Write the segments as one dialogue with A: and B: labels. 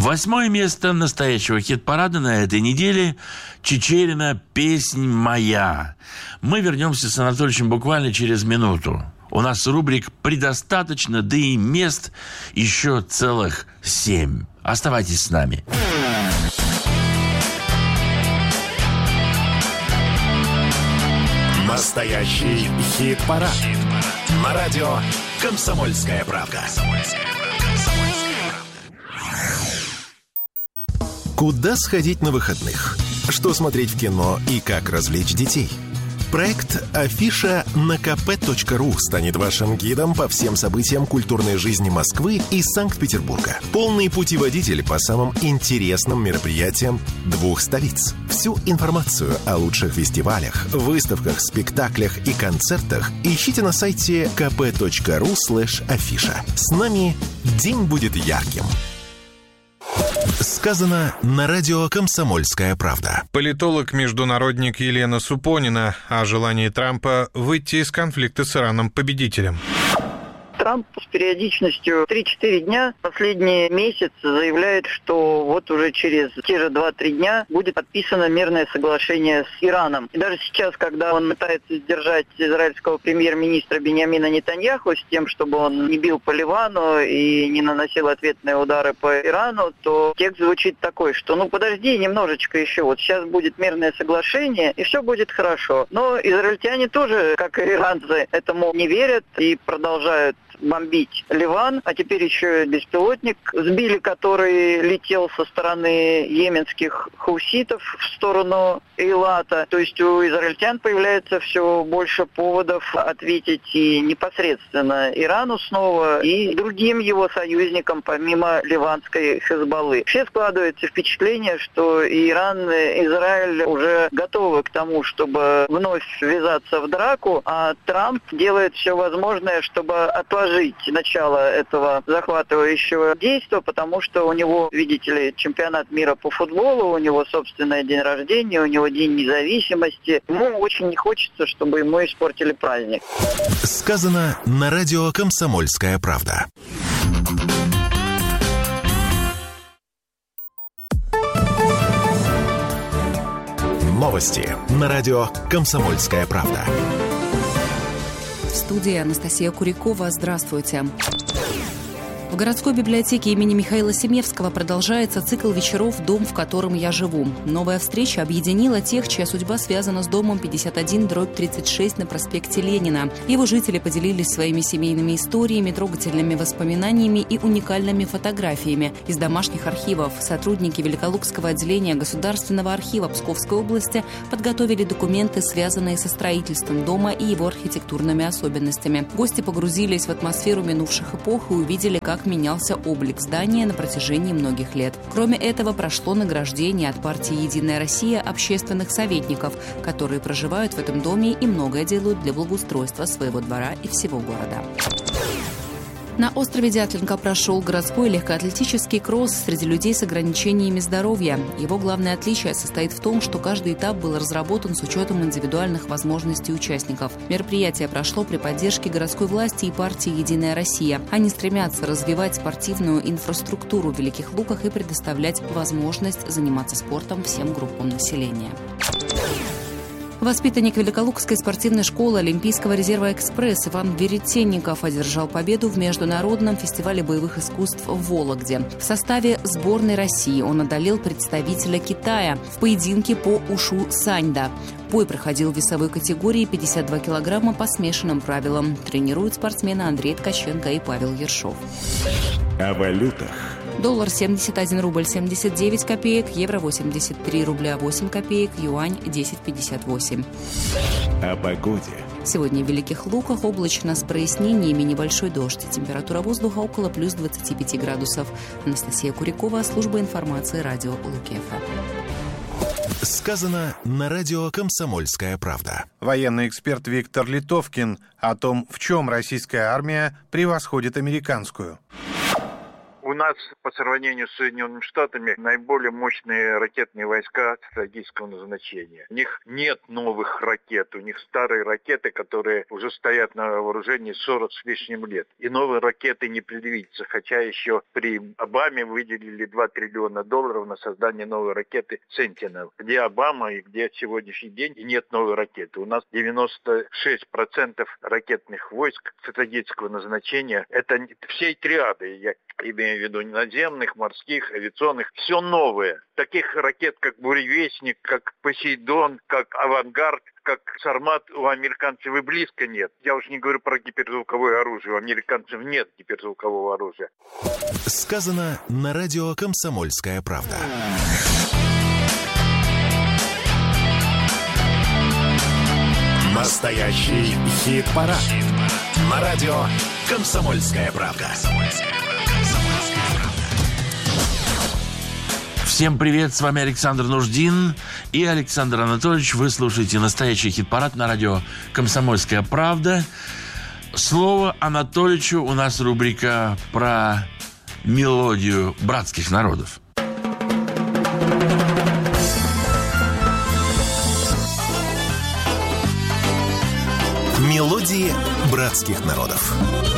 A: 8 место настоящего хит-парада на этой неделе – Чичерина «Песнь моя». Мы вернемся с Анатольевичем буквально через минуту. У нас рубрик «Предостаточно», да и мест еще целых 7. Оставайтесь с нами.
B: Настоящий хит-парад. На радио «Комсомольская правда». Куда сходить на выходных? Что смотреть в кино и как развлечь детей? Проект «Афиша» на kp.ru станет вашим гидом по всем событиям культурной жизни Москвы и Санкт-Петербурга. Полный путеводитель по самым интересным мероприятиям 2 столиц. Всю информацию о лучших фестивалях, выставках, спектаклях и концертах ищите на сайте kp.ru/афиша. С нами день будет ярким. Сказано на радио «Комсомольская правда».
C: Политолог-международник Елена Супонина о желании Трампа выйти из конфликта с Ираном победителем.
D: Трамп с периодичностью 3-4 дня последний месяц заявляет, что вот уже через те же 2-3 дня будет подписано мирное соглашение с Ираном. И даже сейчас, когда он пытается сдержать израильского премьер-министра Биньямина Нетаньяху с тем, чтобы он не бил по Ливану и не наносил ответные удары по Ирану, то текст звучит такой, что подожди немножечко еще, вот сейчас будет мирное соглашение и все будет хорошо. Но израильтяне тоже, как и иранцы, этому не верят и продолжают бомбить Ливан, а теперь еще беспилотник сбили, который летел со стороны йеменских хуситов в сторону Эйлата. То есть у израильтян появляется все больше поводов ответить и непосредственно Ирану снова, и другим его союзникам, помимо ливанской Хезболлы. Вообще складывается впечатление, что и Иран, и Израиль уже готовы к тому, чтобы вновь ввязаться в драку, а Трамп делает все возможное, чтобы отложить начало этого захватывающего действия, потому что у него, видите ли, чемпионат мира по футболу, у него собственный день рождения, у него день независимости. Ему очень не хочется, чтобы ему испортили праздник.
B: Сказано на радио «Комсомольская правда». Новости на радио «Комсомольская правда».
E: В студии Анастасия Курякова. Здравствуйте. В городской библиотеке имени Михаила Семевского продолжается цикл вечеров «Дом, в котором я живу». Новая встреча объединила тех, чья судьба связана с домом 51/36 на проспекте Ленина. Его жители поделились своими семейными историями, трогательными воспоминаниями и уникальными фотографиями из домашних архивов. Сотрудники Великолукского отделения Государственного архива Псковской области подготовили документы, связанные со строительством дома и его архитектурными особенностями. Гости погрузились в атмосферу минувших эпох и увидели, как менялся облик здания на протяжении многих лет. Кроме этого, прошло награждение от партии «Единая Россия» общественных советников, которые проживают в этом доме и многое делают для благоустройства своего двора и всего города. На острове Дятлинка прошел городской легкоатлетический кросс среди людей с ограничениями здоровья. Его главное отличие состоит в том, что каждый этап был разработан с учетом индивидуальных возможностей участников. Мероприятие прошло при поддержке городской власти и партии «Единая Россия». Они стремятся развивать спортивную инфраструктуру в Великих Луках и предоставлять возможность заниматься спортом всем группам населения. Воспитанник Великолукской спортивной школы Олимпийского резерва «Экспресс» Иван Веретенников одержал победу в Международном фестивале боевых искусств в Вологде. В составе сборной России он одолел представителя Китая в поединке по ушу саньда. Бой проходил в весовой категории 52 килограмма по смешанным правилам. Тренируют спортсмены Андрей Ткаченко и Павел Ершов.
B: О валютах.
E: Доллар 71 рубль 79 копеек, евро 83 рубля 8 копеек, юань 10,58.
B: О погоде.
E: Сегодня в Великих Луках облачно с прояснениями, небольшой дождь. Температура воздуха около плюс 25 градусов. Анастасия Курякова, служба информации, радио Лукефа.
B: Сказано на радио «Комсомольская правда».
C: Военный эксперт Виктор Литовкин о том, в чем российская армия превосходит американскую.
F: У У нас по сравнению с Соединенными Штатами наиболее мощные ракетные войска стратегического назначения. У них нет новых ракет, у них старые ракеты, которые уже стоят на вооружении 40 с лишним лет. И новые ракеты не предвидится, хотя еще при Обаме выделили $2 триллиона на создание новой ракеты «Сентинел». Где Обама и где сегодняшний день, и нет новой ракеты. У нас 96% ракетных войск стратегического назначения. Это всей триады, я имею в виду наземных, морских, авиационных. Все новое. Таких ракет, как «Буревестник», как «Посейдон», как «Авангард», как «Сармат» у американцев и близко нет. Я уж не говорю про гиперзвуковое оружие. У американцев нет гиперзвукового оружия.
B: Сказано на радио «Комсомольская правда». Настоящий хит-парад. На радио «Комсомольская правда».
A: Всем привет, с вами Александр Нуждин и Александр Анатольевич. Вы слушаете настоящий хит-парад на радио «Комсомольская правда». Слово Анатольевичу, у нас рубрика про мелодию братских народов.
B: Мелодии братских народов.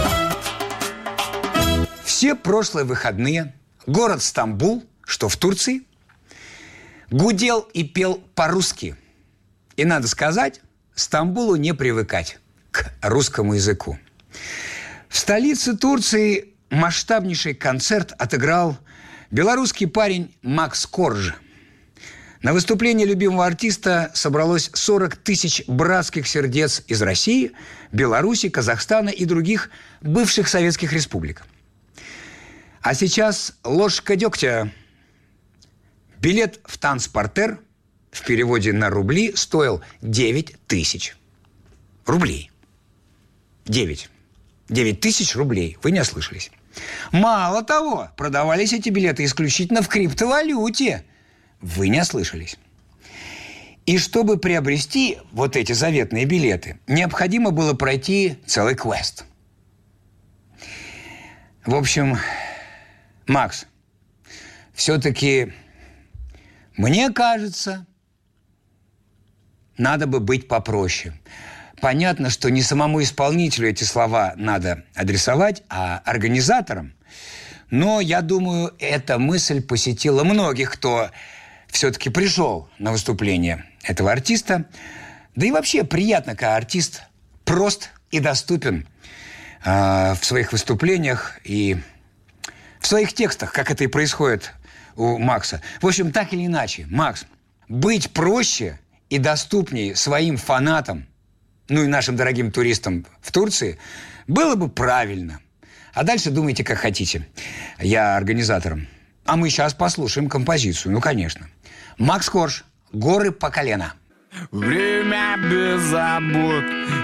G: Все прошлые выходные город Стамбул, что в Турции, гудел и пел по-русски. И надо сказать, Стамбулу не привыкать к русскому языку. В столице Турции масштабнейший концерт отыграл белорусский парень Макс Корж. На выступление любимого артиста собралось 40 тысяч братских сердец из России, Беларуси, Казахстана и других бывших советских республик. А сейчас ложка дегтя. Билет в танцпортер в переводе на рубли стоил 9 тысяч рублей. 9 тысяч рублей. Вы не ослышались. Мало того, продавались эти билеты исключительно в криптовалюте. Вы не ослышались. И чтобы приобрести вот эти заветные билеты, необходимо было пройти целый квест. В общем, Макс, все-таки, мне кажется, надо бы быть попроще. Понятно, что не самому исполнителю эти слова надо адресовать, а организаторам. Но, я думаю, эта мысль посетила многих, кто все-таки пришел на выступление этого артиста. Да и вообще приятно, когда артист прост и доступен в своих выступлениях и в своих текстах, как это и происходит у Макса. В общем, так или иначе, Макс, быть проще и доступнее своим фанатам, ну и нашим дорогим туристам в Турции, было бы правильно. А дальше думайте, как хотите. Я организатором. А мы сейчас послушаем композицию, ну, конечно. Макс Корж, «Горы по колено».
H: Время без забот,